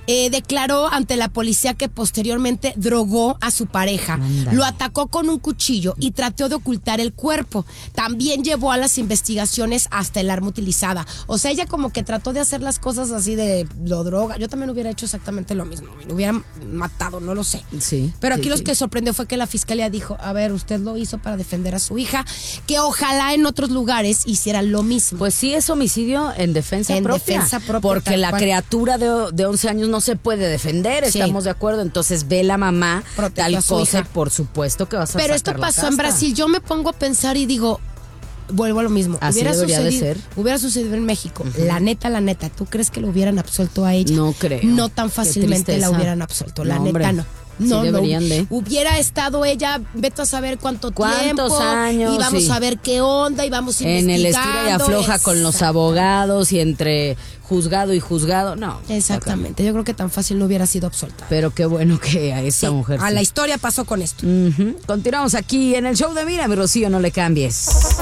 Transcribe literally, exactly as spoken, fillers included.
eh, declaró ante la policía que posteriormente drogó a su pareja. Andale. Lo atacó con un cuchillo y trató de ocultar el cuerpo. También llevó a las investigaciones hasta el arma utilizada. O sea, ella como que trató de hacer las cosas así de lo droga. Yo también hubiera hecho exactamente lo mismo. Me hubieran matado, no lo sé. Sí. Pero aquí sí, lo sí. que sorprendió fue que la fiscalía dijo, a ver, usted lo hizo para defender a su hija, que ojalá en otros lugares hicieran lo mismo. Pues sí, es homicidio en defensa en propia. defensa propia. Porque la cual. criatura de, de once años no se puede defender, sí. Estamos de acuerdo. Entonces ve la mamá, Protegió tal a su cosa, hija. Por supuesto que vas a Pero sacar esto la pasó casta. en Brasil. Yo me pongo a pensar y digo, vuelvo a lo mismo. Así hubiera debería sucedido, de ser. Hubiera sucedido en México. Uh-huh. La neta, la neta, ¿tú crees que lo hubieran absuelto a ella? No creo. No tan fácilmente la hubieran absuelto. La no, neta, hombre. no. No, sí deberían no. de. Hubiera estado ella, vete a saber cuánto ¿Cuántos tiempo. años? Y vamos sí. a ver qué onda y vamos en investigando. el estira y afloja con los abogados y entre juzgado y juzgado. No. Exactamente. Yo creo que tan fácil no hubiera sido absuelta. Pero qué bueno que a esta sí, mujer. A sí. la historia pasó con esto. Uh-huh. Continuamos aquí en el show de Mira, mi Rocío, no le cambies.